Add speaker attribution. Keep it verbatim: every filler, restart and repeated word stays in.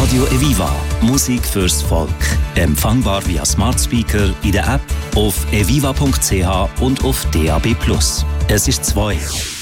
Speaker 1: Radio Eviva. Musik fürs Volk. Empfangbar via Smart Speaker in der App, auf eviva punkt c h und auf D A B plus. Es ist zwei.